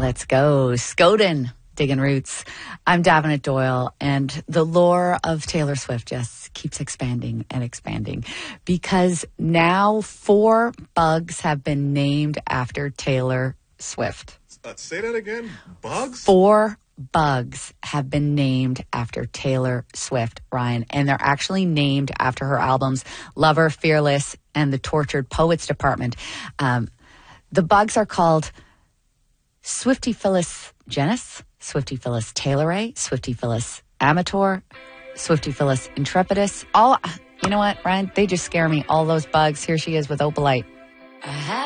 Let's go. Skoden, digging roots. I'm Davenant Doyle, and the lore of Taylor Swift just keeps expanding and expanding because now 4 bugs have been named after Taylor Swift. Say that again? Bugs? 4 bugs have been named after Taylor Swift, Ryan, and they're actually named after her albums Lover, Fearless, and the Tortured Poets Department. The bugs are called Swiftyphilus genus, Swiftyphilus taylori, Swiftyphilus amator, Swiftyphilus intrepidus. All, you know what, Ryan? They just scare me. All those bugs. Here she is with Opalite.